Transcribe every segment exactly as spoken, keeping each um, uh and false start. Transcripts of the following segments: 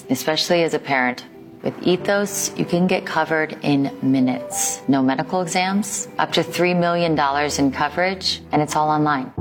especially as a parent. With Ethos, you can get covered in minutes. No medical exams, up to three million dollars in coverage, and it's all online.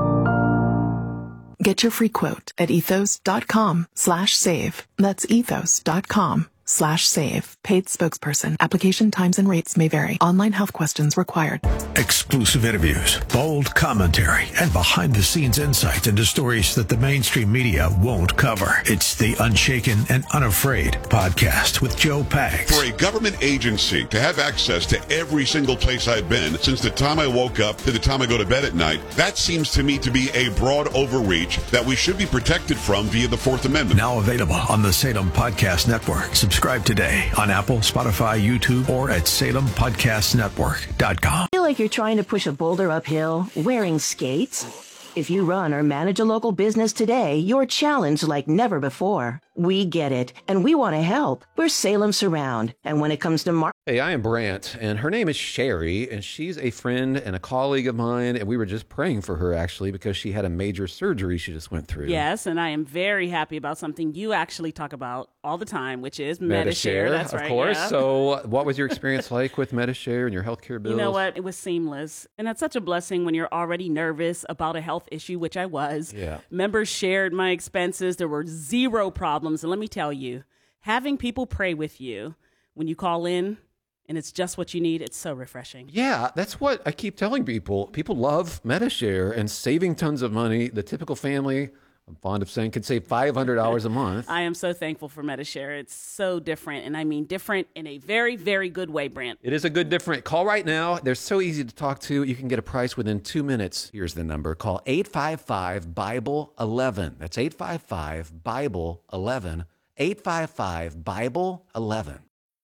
Get your free quote at ethos.com slash save. That's ethos.com slash save. Paid spokesperson. Application times and rates may vary. Online health questions required. Exclusive interviews, bold commentary, and behind-the-scenes insights into stories that the mainstream media won't cover. It's the Unshaken and Unafraid podcast with Joe Pags. For a government agency to have access to every single place I've been since the time I woke up to the time I go to bed at night, that seems to me to be a broad overreach that we should be protected from via the Fourth Amendment. Now available on the Salem Podcast Network. Subscribe today on Apple, Spotify, YouTube, or at salem podcast network dot com. Feel like you're trying to push a boulder uphill wearing skates? If you run or manage a local business today, you're challenged like never before. We get it, and we want to help. We're Salem Surround, and when it comes to mar- Hey, I am Brant, and her name is Sherry, and she's a friend and a colleague of mine, and we were just praying for her, actually, because she had a major surgery she just went through. Yes, and I am very happy about something you actually talk about all the time, which is Medi-Share. Medi-Share, That's of right, course. yeah. So what was your experience like with Medi-Share and your healthcare bills? You know what? It was seamless, and that's such a blessing when you're already nervous about a health issue, which I was. Yeah. Members shared my expenses. There were zero problems, and let me tell you, having people pray with you when you call in and it's just what you need, it's so refreshing. Yeah, that's what I keep telling people. People love Medi-Share and saving tons of money. The typical family, I'm fond of saying, could save five hundred dollars a month. I am so thankful for Medi-Share. It's so different, and I mean different in a very, very good way, Brant. It is a good different. Call right now. They're so easy to talk to. You can get a price within two minutes. Here's the number. Call eight five five, Bible eleven. That's eight five five, Bible eleven. eight five five, Bible eleven.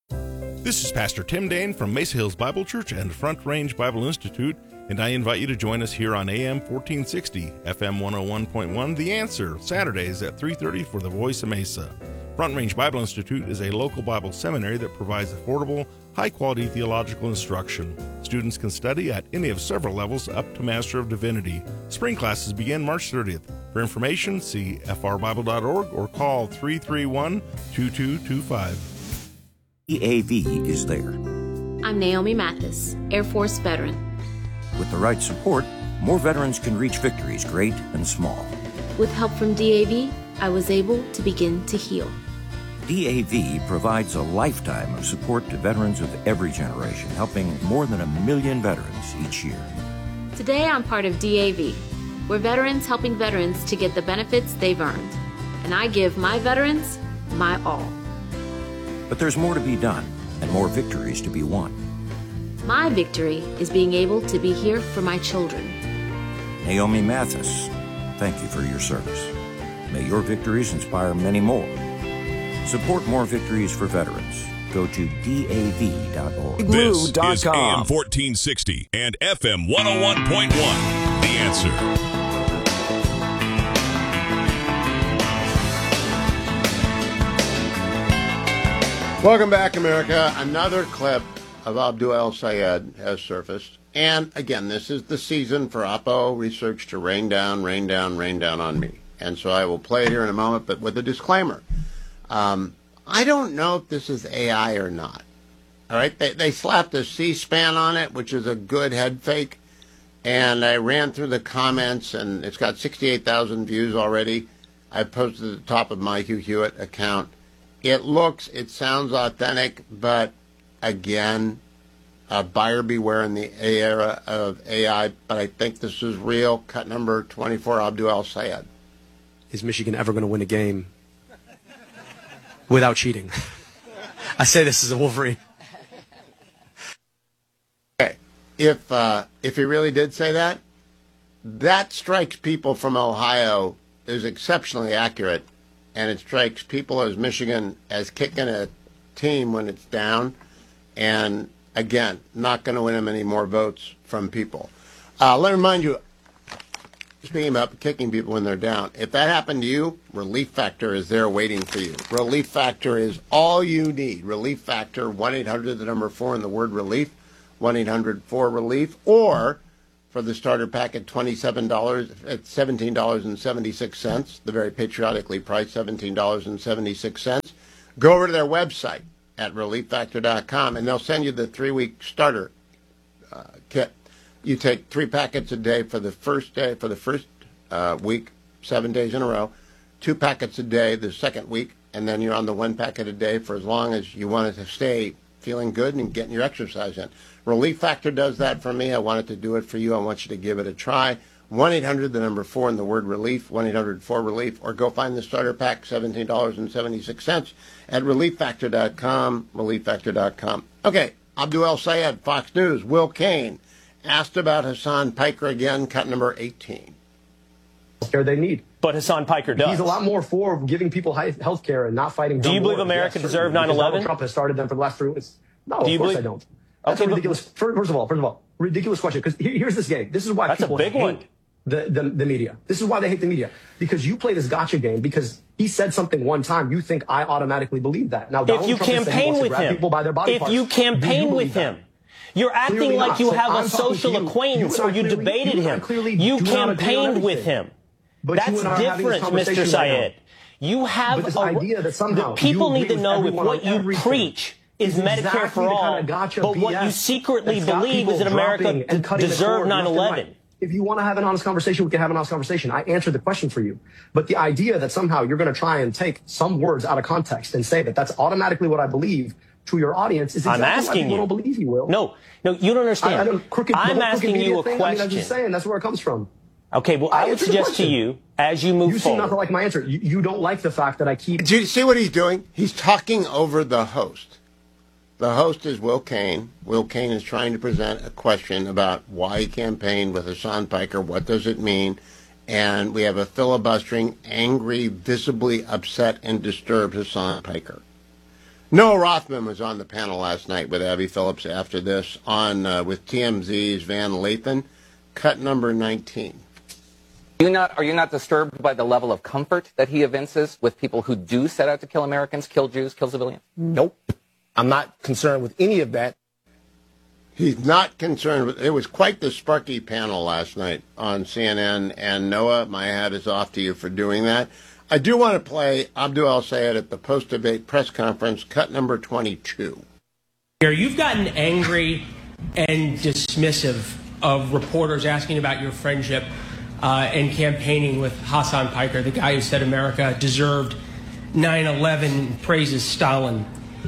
This is Pastor Tim Dane from Mesa Hills Bible Church and Front Range Bible Institute, and I invite you to join us here on A M fourteen sixty, F M one oh one point one, The Answer, Saturdays at three thirty for the Voice of Mesa. Front Range Bible Institute is a local Bible seminary that provides affordable, high-quality theological instruction. Students can study at any of several levels up to Master of Divinity. Spring classes begin March thirtieth. For information, see f r bible dot org or call three three one, two two two five. D A V is there. I'm Naomi Mathis, Air Force veteran. With the right support, more veterans can reach victories great and small. With help from D A V, I was able to begin to heal. D A V provides a lifetime of support to veterans of every generation, helping more than a million veterans each year. Today I'm part of D A V. We're veterans helping veterans to get the benefits they've earned. And I give my veterans my all. But there's more to be done and more victories to be won. My victory is being able to be here for my children. Naomi Mathis, thank you for your service. May your victories inspire many more. Support more victories for veterans. Go to D A V dot org. This is A M fourteen sixty and F M one oh one point one. The Answer. Welcome back, America. Another clip of Abdul El-Sayed has surfaced. And again, this is the season for Oppo research to rain down, rain down, rain down on me. And so I will play it here in a moment, but with a disclaimer. Um, I don't know if this is A I or not. All right? They, they slapped a C-SPAN on it, which is a good head fake. And I ran through the comments, and it's got sixty-eight thousand views already. I posted at the top of my Hugh Hewitt account. It looks, it sounds authentic, but again, uh, buyer beware in the era of A I. But I think this is real. Cut number twenty-four, Abdul El-Sayed. Is Michigan ever going to win a game without cheating? I say this as a Wolverine. Okay, if uh, if he really did say that, that strikes people from Ohio as exceptionally accurate. And it strikes people as Michigan as kicking a team when it's down. And, again, not going to win them any more votes from people. Uh, let me remind you, speaking about kicking people when they're down, if that happened to you, Relief Factor is there waiting for you. Relief Factor is all you need. Relief Factor, one eight hundred, the number four, and the word relief, one eight hundred four relief, or for the starter pack at twenty-seven dollars, at seventeen dollars and seventy-six cents, the very patriotically priced seventeen dollars and seventy-six cents. Go over to their website at relief factor dot com, and they'll send you the three-week starter uh, kit. You take three packets a day for the first day, for the first uh, week, seven days in a row, two packets a day the second week, and then you're on the one packet a day for as long as you want it to stay feeling good and getting your exercise in. Relief Factor does that for me. I wanted to do it for you. I want you to give it a try. one eight hundred, the number four, and the word relief, one eight hundred four relief, or go find the starter pack, seventeen dollars and seventy-six cents, at relief factor dot com, relief factor dot com. Okay, Abdul El-Sayed, Fox News, Will Cain, asked about Hassan Piker again, cut number eighteen. Care they need. But Hassan Piker does. He's a lot more for giving people health care and not fighting. Do you believe wars. America yes, deserved nine eleven? Donald Trump has started them for the last three weeks. No, Do you of course believe- I don't. That's Okay, a but- ridiculous. First of all, first of all, ridiculous question. Because here, here's this game. This is why That's a people big hate one. The, the the media. This is why they hate the media. Because you play this gotcha game. Because he said something one time, you think I automatically believe that. Now, If Donald you Trump has said he campaign wants to with grab him, people by their body if parts. you Do campaign believe with that? him, you're acting Clearly like not. you So have I'm a talking to social you. acquaintance You or and I you clearly- debated you and I him. clearly You do not agree on campaigned with everything. him. But That's you and I are having this different, conversation Mister right now. Syed. You have But this a, idea that somehow the people you need agree to with know if everyone what on you everything preach is is Medicare exactly for the all, kind of gotcha but what B S you secretly that's got believe people is that America dropping and cutting the deserved cord nine left and eleven. right. If you want to have an honest conversation, we can have an honest conversation. I answered the question for you. But the idea that somehow you're going to try and take some words out of context and say that that's automatically what I believe to your audience is exactly I'm why asking people you. don't believe you, Will. No, no, you don't understand. I, I don't, crooked, the I'm whole asking crooked you media a thing, question. I mean, I'm just saying that's where it comes from. Okay, well, I, I would answered the suggest to question. you, as you move You seem forward. not to like my answer. You, you don't like the fact that I keep. Do you see what he's doing? He's talking over the host. The host is Will Cain. Will Cain is trying to present a question about why he campaigned with Hassan Piker. What does it mean? And we have a filibustering, angry, visibly upset and disturbed Hassan Piker. Noah Rothman was on the panel last night with Abby Phillips after this on uh, with T M Z's Van Lathan, cut number nineteen. You not, are you not disturbed by the level of comfort that he evinces with people who do set out to kill Americans, kill Jews, kill civilians? Nope. I'm not concerned with any of that. He's not concerned with. It was quite the sparky panel last night on C N N, and Noah, my hat is off to you for doing that. I do want to play Abdul El-Sayed at the post-debate press conference, cut number twenty-two. You've gotten angry and dismissive of reporters asking about your friendship uh, and campaigning with Hassan Piker, the guy who said America deserved nine eleven, praises Stalin.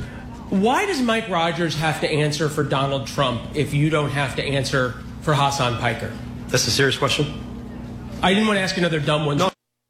Why does Mike Rogers have to answer for Donald Trump if you don't have to answer for Hassan Piker? That's a serious question. I didn't want to ask another dumb one. No.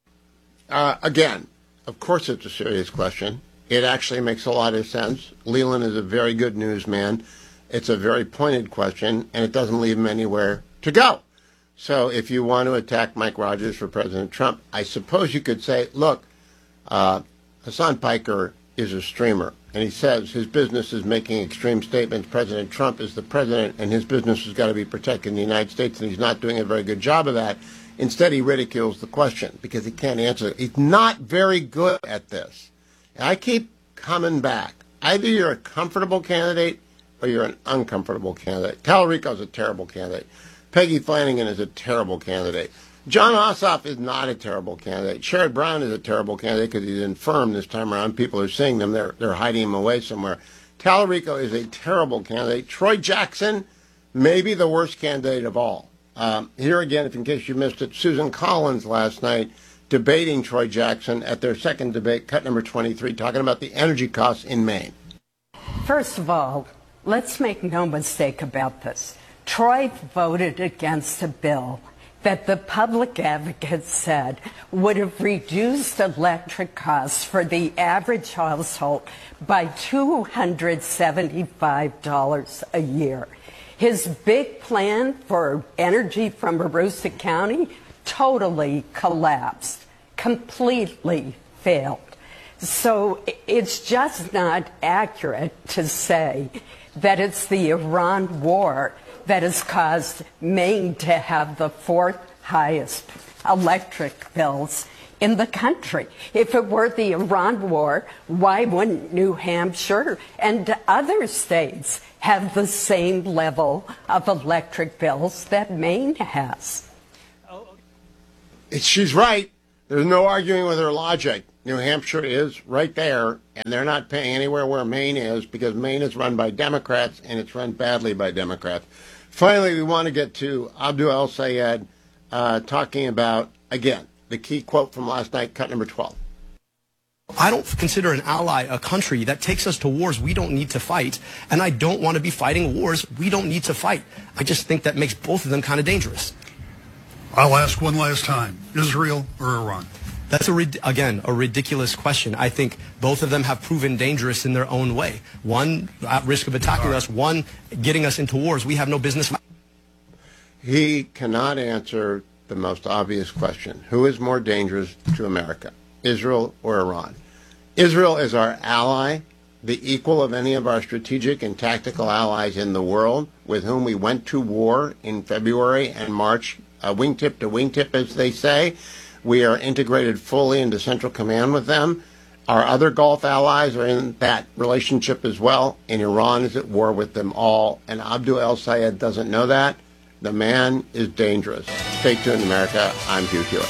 Uh, again, of course it's a serious question. It actually makes a lot of sense. Leland is a very good newsman. It's a very pointed question, and it doesn't leave him anywhere to go. So if you want to attack Mike Rogers for President Trump, I suppose you could say, look, uh, Hassan Piker is a streamer, and he says his business is making extreme statements. President Trump is the president, and his business has got to be protected in the United States, and he's not doing a very good job of that. Instead, he ridicules the question because he can't answer it. He's not very good at this. And I keep coming back. Either you're a comfortable candidate or you're an uncomfortable candidate. Talarico's a terrible candidate. Peggy Flanagan is a terrible candidate. John Ossoff is not a terrible candidate. Sherrod Brown is a terrible candidate because he's infirm this time around. People are seeing them. They're, they're hiding him away somewhere. Talarico is a terrible candidate. Troy Jackson, maybe the worst candidate of all. Um, here again, if in case you missed it, Susan Collins last night debating Troy Jackson at their second debate, cut number twenty-three, talking about the energy costs in Maine. First of all, let's make no mistake about this. Troy voted against a bill that the public advocate said would have reduced electric costs for the average household by two hundred seventy-five dollars a year. His big plan for energy from Aroostook County totally collapsed, completely failed. So it's just not accurate to say that it's the Iran war that has caused Maine to have the fourth highest electric bills in the country. If it were the Iran war, why wouldn't New Hampshire and other states have the same level of electric bills that Maine has? She's right. There's no arguing with her logic. New Hampshire is right there, and they're not paying anywhere where Maine is because Maine is run by Democrats, and it's run badly by Democrats. Finally, we want to get to Abdul El-Sayed uh, talking about, again, the key quote from last night, cut number twelve. I don't consider an ally a country that takes us to wars we don't need to fight, and I don't want to be fighting wars we don't need to fight. I just think that makes both of them kind of dangerous. I'll ask one last time, Israel or Iran? That's, a again, a ridiculous question. I think both of them have proven dangerous in their own way. One at risk of attacking right. us, one getting us into wars we have no business fighting. He cannot answer the most obvious question. Who is more dangerous to America, Israel or Iran? Israel is our ally, the equal of any of our strategic and tactical allies in the world, with whom we went to war in February and March, uh, wingtip to wingtip, as they say. We are integrated fully into Central Command with them. Our other Gulf allies are in that relationship as well, and Iran is at war with them all, and Abdul El-Sayed doesn't know that. The man is dangerous. Stay tuned, America. I'm Hugh Hewitt.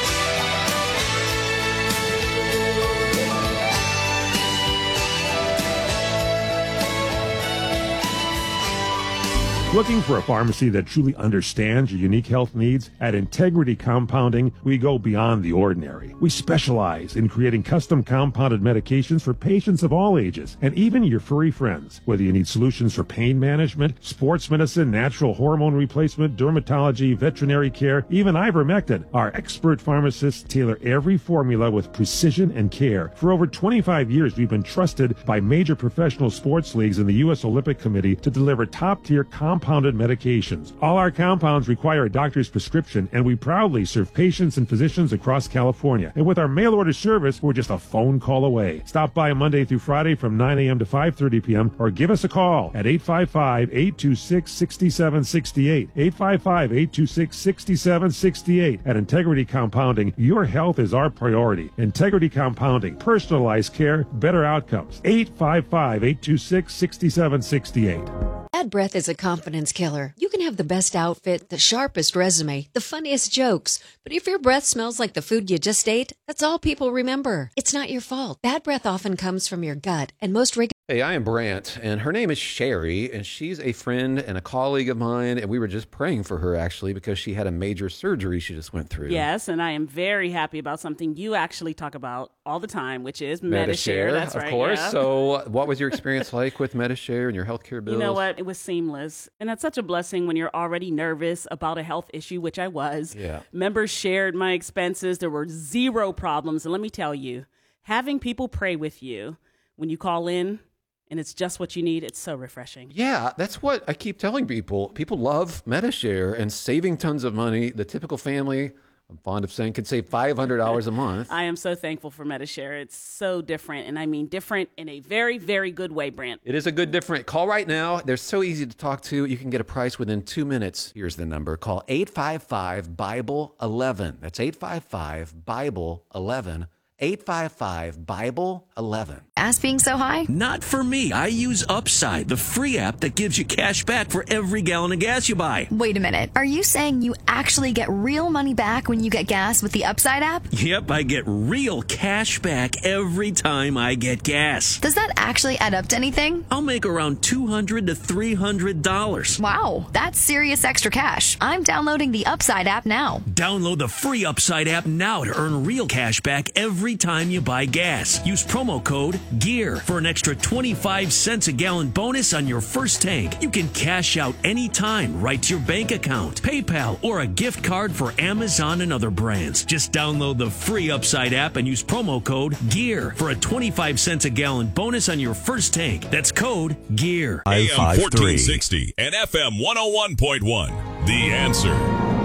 Looking for a pharmacy that truly understands your unique health needs? At Integrity Compounding, we go beyond the ordinary. We specialize in creating custom compounded medications for patients of all ages, and even your furry friends. Whether you need solutions for pain management, sports medicine, natural hormone replacement, dermatology, veterinary care, even ivermectin, our expert pharmacists tailor every formula with precision and care. For over twenty-five years, we've been trusted by major professional sports leagues and the U S Olympic Committee to deliver top-tier compounded compounded medications. All our compounds require a doctor's prescription, and we proudly serve patients and physicians across California. And with our mail order service, we're just a phone call away. Stop by Monday through Friday from nine a.m. to five thirty p.m. or give us a call at eight five five, eight two six, six seven six eight. eight five five, eight two six, six seven six eight. At Integrity Compounding, your health is our priority. Integrity Compounding, personalized care, better outcomes. eight five five, eight two six, six seven six eight. Bad breath is a confidence killer. You can have the best outfit, the sharpest resume, the funniest jokes, but if your breath smells like the food you just ate, that's all people remember. It's not your fault. Bad breath often comes from your gut, and most regular Hey, I am Brant, and her name is Sherry, and she's a friend and a colleague of mine, and we were just praying for her, actually, because she had a major surgery she just went through. Yes, and I am very happy about something you actually talk about all the time, which is Medi-Share. That's of right, course. yeah. So what was your experience like with Medi-Share and your healthcare bills? You know what? It was seamless, and that's such a blessing when you're already nervous about a health issue, which I was. Yeah. Members shared my expenses. There were zero problems, and let me tell you, having people pray with you when you call in, and it's just what you need, it's so refreshing. Yeah, that's what I keep telling people. People love Medi-Share and saving tons of money. The typical family, I'm fond of saying, could save five hundred dollars a month. I am so thankful for Medi-Share. It's so different, and I mean different in a very, very good way, Brant. It is a good different. Call right now. They're so easy to talk to. You can get a price within two minutes. Here's the number. Call eight five five, Bible eleven. That's eight five five, Bible eleven. eight five five, Bible eleven. Gas being so high? Not for me. I use Upside, the free app that gives you cash back for every gallon of gas you buy. Wait a minute. Are you saying you actually get real money back when you get gas with the Upside app? Yep, I get real cash back every time I get gas. Does that actually add up to anything? I'll make around two hundred to three hundred dollars. Wow, that's serious extra cash. I'm downloading the Upside app now. Download the free Upside app now to earn real cash back every time you buy gas. Use promo code GEAR for an extra twenty-five cents a gallon bonus on your first tank. You can cash out anytime right to your bank account, PayPal, or a gift card for Amazon and other brands. Just download the free Upside app and use promo code GEAR for a twenty-five cents a gallon bonus on your first tank. That's code GEAR. A M fourteen sixty and F M one oh one point one. The Answer.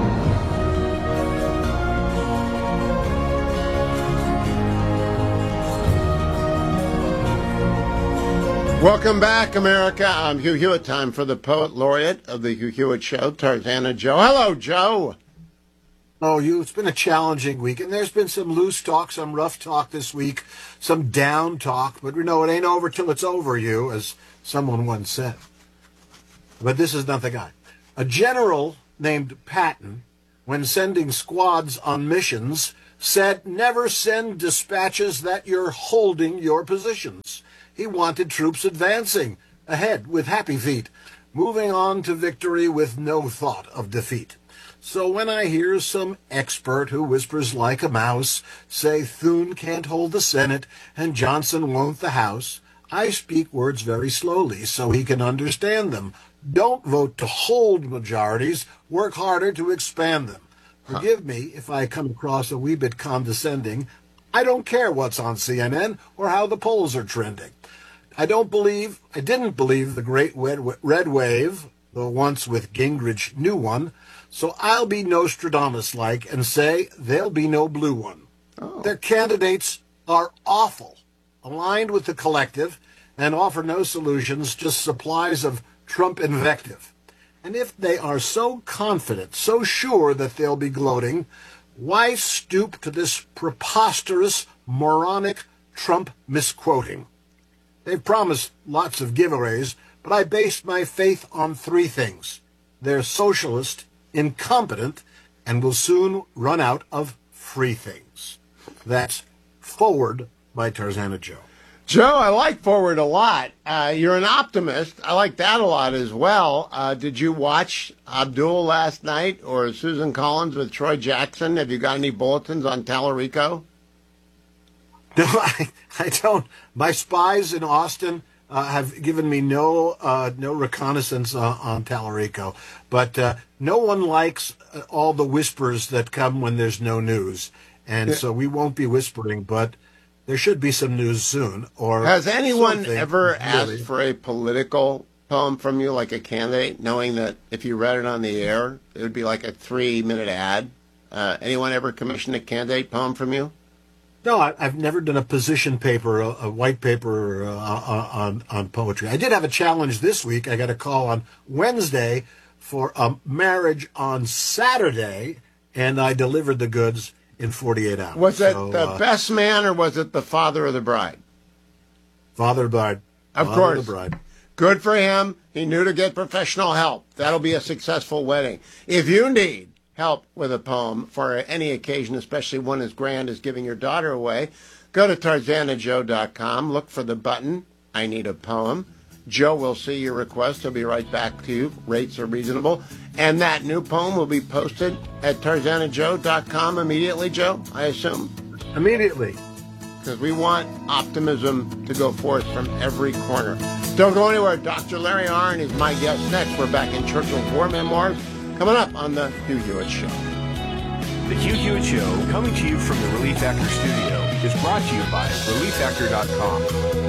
Welcome back, America. I'm Hugh Hewitt. Time for the poet laureate of the Hugh Hewitt Show, Tarzana Joe. Hello, Joe. Oh, Hugh, it's been a challenging week, and there's been some loose talk, some rough talk this week, some down talk, but we know it ain't over till it's over, Hugh, as someone once said. But this is not the guy. A general named Patton, when sending squads on missions, said never send dispatches that you're holding your positions. He wanted troops advancing ahead with happy feet, moving on to victory with no thought of defeat. So when I hear some expert who whispers like a mouse say Thune can't hold the Senate and Johnson won't the House, I speak words very slowly so he can understand them. Don't vote to hold majorities, work harder to expand them. Forgive me if I come across a wee bit condescending. I don't care what's on C N N or how the polls are trending. I don't believe, I didn't believe the great red wave, though once with Gingrich knew one, so I'll be Nostradamus-like and say there'll be no blue one. Oh. Their candidates are awful, aligned with the collective, and offer no solutions, just supplies of Trump invective. And if they are so confident, so sure that they'll be gloating, why stoop to this preposterous, moronic Trump misquoting? They've promised lots of giveaways, but I based my faith on three things. They're socialist, incompetent, and will soon run out of free things. That's Forward by Tarzana Joe. Joe, I like Forward a lot. Uh, you're an optimist. I like that a lot as well. Uh, did you watch Abdul last night or Susan Collins with Troy Jackson? Have you got any bulletins on Tallarico? No, I, I don't. My spies in Austin uh, have given me no uh, no reconnaissance uh, on Tallarico. But uh, no one likes uh, all the whispers that come when there's no news. And yeah. so we won't be whispering, but there should be some news soon. Or has anyone something. ever really. asked for a political poem from you, like a candidate, knowing that if you read it on the air, it would be like a three-minute ad? Uh, anyone ever commissioned a candidate poem from you? No, I, I've never done a position paper, a, a white paper uh, on on poetry. I did have a challenge this week. I got a call on Wednesday for a marriage on Saturday, and I delivered the goods in forty-eight hours. Was it so, the uh, best man, or was it the father of the bride? Father of the bride. Of father course. Of the bride. Good for him. He knew to get professional help. That'll be a successful wedding. If you need help with a poem for any occasion, especially one as grand as giving your daughter away, go to tarzana joe dot com. Look for the button, I Need a Poem. Joe will see your request. He'll be right back to you. Rates are reasonable. And that new poem will be posted at tarzana joe dot com immediately, Joe, I assume? Immediately. Because we want optimism to go forth from every corner. Don't go anywhere. Doctor Larry Arnn is my guest next. We're back in Churchill's War Memoirs, coming up on The Hugh Hewitt Show. The Hugh Hewitt Show, coming to you from the Relief Factor studio, is brought to you by relief factor dot com.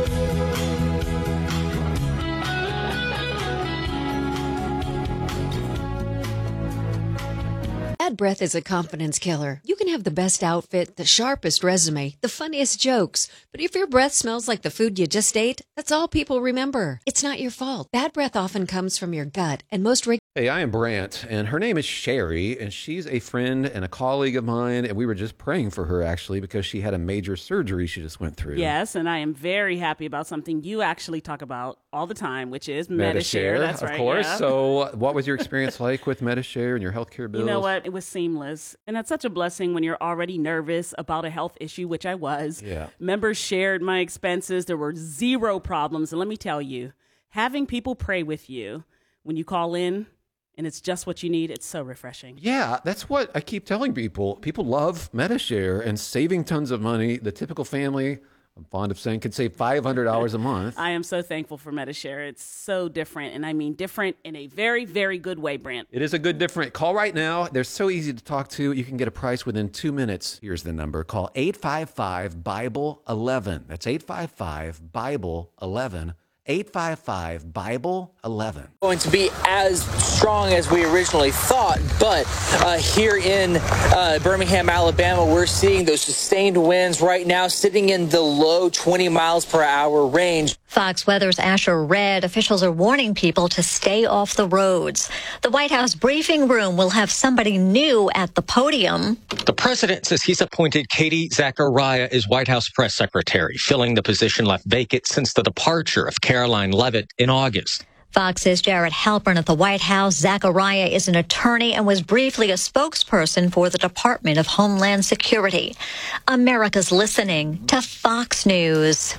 Bad breath is a confidence killer. You can have the best outfit, the sharpest resume, the funniest jokes, but if your breath smells like the food you just ate, that's all people remember. It's not your fault. Bad breath often comes from your gut, and most reg- Hey, I am Brant, and her name is Sherry, and she's a friend and a colleague of mine, and we were just praying for her, actually, because she had a major surgery she just went through. Yes, and I am very happy about something you actually talk about all the time, which is Medi-Share. That's of right, course. yeah. So what was your experience like with Medi-Share and your healthcare bills? You know what? It was seamless, and that's such a blessing when you're already nervous about a health issue, which I was. Yeah. Members shared my expenses. There were zero problems, and let me tell you, having people pray with you when you call in, and it's just what you need, it's so refreshing. Yeah, that's what I keep telling people. People love Medi-Share and saving tons of money. The typical family, I'm fond of saying, could save five hundred dollars a month. I am so thankful for Medi-Share. It's so different, and I mean different in a very, very good way, Brant. It is a good different. Call right now. They're so easy to talk to. You can get a price within two minutes. Here's the number. Call eight five five, Bible eleven. That's eight five five, Bible eleven. eight five five, Bible eleven. Going to be as strong as we originally thought, but uh, here in uh, Birmingham, Alabama, we're seeing those sustained winds right now sitting in the low twenty miles per hour range. Fox Weather's Asher Red, officials are warning people to stay off the roads. The White House briefing room will have somebody new at the podium. The president says he's appointed Katie Zachariah as White House press secretary, filling the position left vacant since the departure of Caroline Leavitt in August. Fox's Jared Halpern at the White House. Zachariah is an attorney and was briefly a spokesperson for the Department of Homeland Security. America's listening to Fox News.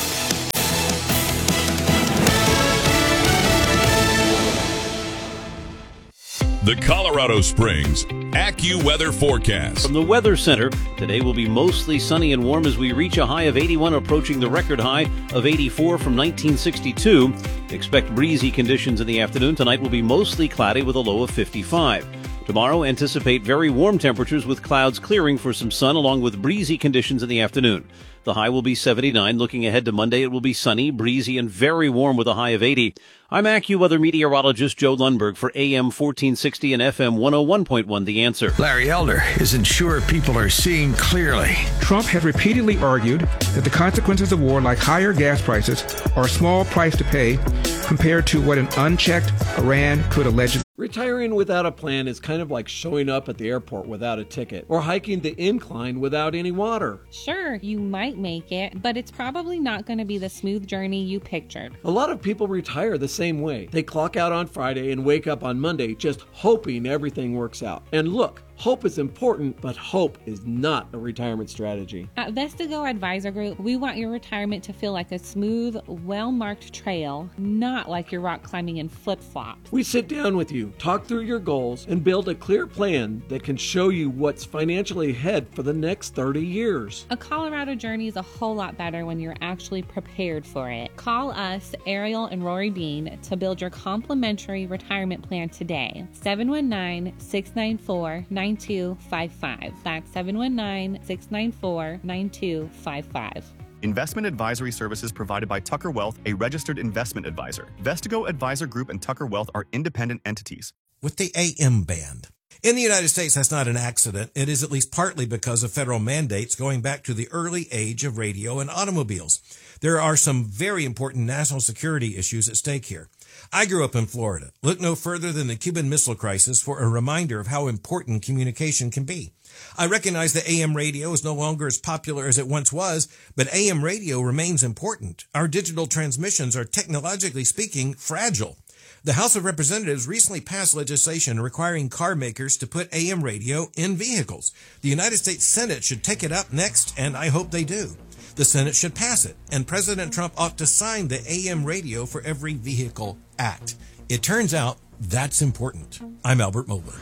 The Colorado Springs AccuWeather forecast. From the Weather Center, today will be mostly sunny and warm as we reach a high of eighty-one, approaching the record high of eighty-four from nineteen sixty-two. Expect breezy conditions in the afternoon. Tonight will be mostly cloudy with a low of fifty-five. Tomorrow, anticipate very warm temperatures with clouds clearing for some sun along with breezy conditions in the afternoon. The high will be seventy-nine. Looking ahead to Monday, it will be sunny, breezy, and very warm with a high of eighty. I'm AccuWeather meteorologist Joe Lundberg for A M fourteen sixty and F M one oh one point one The Answer. Larry Elder isn't sure people are seeing clearly. Trump has repeatedly argued that the consequences of war, like higher gas prices, are a small price to pay compared to what an unchecked Iran could allegedly. Retiring without a plan is kind of like showing up at the airport without a ticket or hiking the incline without any water. Sure, you might make it, but it's probably not going to be the smooth journey you pictured. A lot of people retire the same way. They clock out on Friday and wake up on Monday just hoping everything works out. And look, hope is important, but hope is not a retirement strategy. At Vestigo Advisor Group, we want your retirement to feel like a smooth, well-marked trail, not like you're rock climbing in flip-flops. We sit down with you, talk through your goals, and build a clear plan that can show you what's financially ahead for the next thirty years. A Colorado journey is a whole lot better when you're actually prepared for it. Call us, Ariel and Rory Bean, to build your complimentary retirement plan today. seven one nine, six nine four, nine two five five. That's seven one nine, six nine four, nine two five five. Investment advisory services provided by Tucker Wealth, a registered investment advisor. Vestigo Advisor Group and Tucker Wealth are independent entities. With the A M band. In the United States, that's not an accident. It is at least partly because of federal mandates going back to the early age of radio and automobiles. There are some very important national security issues at stake here. I grew up in Florida. Look no further than the Cuban Missile Crisis for a reminder of how important communication can be. I recognize that A M radio is no longer as popular as it once was, but A M radio remains important. Our digital transmissions are, technologically speaking, fragile. The House of Representatives recently passed legislation requiring car makers to put A M radio in vehicles. The United States Senate should take it up next, and I hope they do. The Senate should pass it, and President Trump ought to sign the A M Radio for Every Vehicle Act. It turns out that's important. I'm Albert Mohler.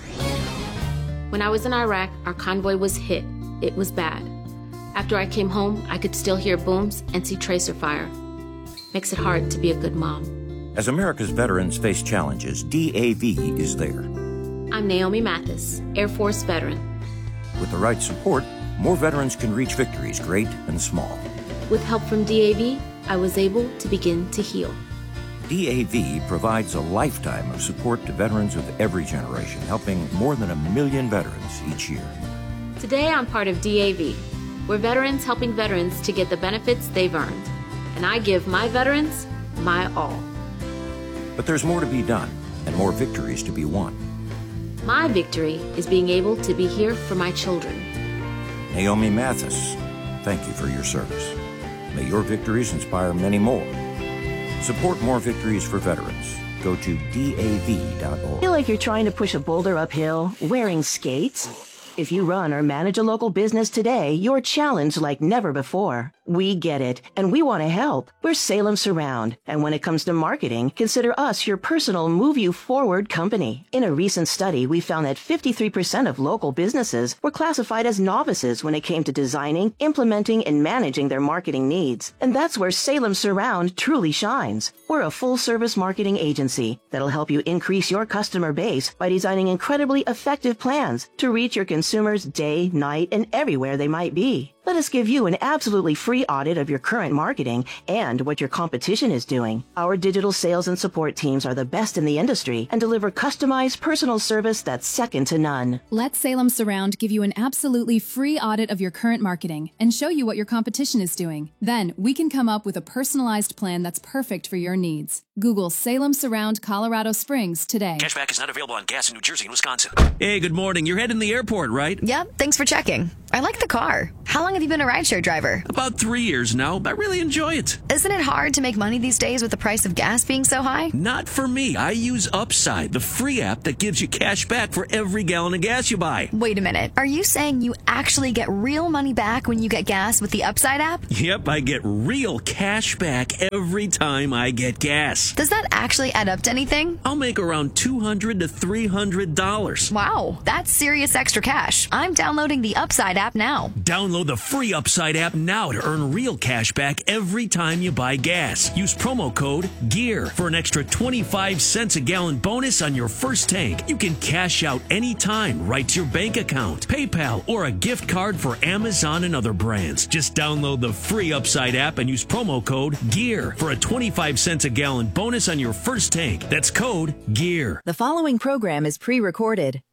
When I was in Iraq, our convoy was hit. It was bad. After I came home, I could still hear booms and see tracer fire. Makes it hard to be a good mom. As America's veterans face challenges, D A V is there. I'm Naomi Mathis, Air Force veteran. With the right support, more veterans can reach victories, great and small. With help from D A V, I was able to begin to heal. D A V provides a lifetime of support to veterans of every generation, helping more than a million veterans each year. Today, I'm part of D A V. We're veterans helping veterans to get the benefits they've earned. And I give my veterans my all. But there's more to be done and more victories to be won. My victory is being able to be here for my children. Naomi Mathis, thank you for your service. May your victories inspire many more. Support more victories for veterans. Go to D A V dot org. Feel like you're trying to push a boulder uphill wearing skates? If you run or manage a local business today, you're challenged like never before. We get it, and we want to help. We're Salem Surround, and when it comes to marketing, consider us your personal Move You Forward company. In a recent study, we found that fifty-three percent of local businesses were classified as novices when it came to designing, implementing, and managing their marketing needs. And that's where Salem Surround truly shines. We're a full-service marketing agency that'll help you increase your customer base by designing incredibly effective plans to reach your consumers day, night, and everywhere they might be. Let us give you an absolutely free audit of your current marketing and what your competition is doing. Our digital sales and support teams are the best in the industry and deliver customized personal service that's second to none. Let Salem Surround give you an absolutely free audit of your current marketing and show you what your competition is doing. Then we can come up with a personalized plan that's perfect for your needs. Google Salem Surround Colorado Springs today. Cashback is not available on gas in New Jersey and Wisconsin. Hey, good morning. You're heading to the airport, right? Yep, thanks for checking. I like the car. How long have you been a rideshare driver? About three years now. I really enjoy it. Isn't it hard to make money these days with the price of gas being so high? Not for me. I use Upside, the free app that gives you cash back for every gallon of gas you buy. Wait a minute. Are you saying you actually get real money back when you get gas with the Upside app? Yep, I get real cash back every time I get gas. Does that actually add up to anything? I'll make around two hundred to three hundred dollars. Wow, that's serious extra cash. I'm downloading the Upside app now. Download the free Upside app now to earn real cash back every time you buy gas. Use promo code GEAR for an extra twenty-five cents a gallon bonus on your first tank. You can cash out anytime right to your bank account, PayPal, or a gift card for Amazon and other brands. Just download the free Upside app and use promo code GEAR for a twenty-five cents a gallon bonus on your first tank. That's code GEAR. The following program is pre-recorded.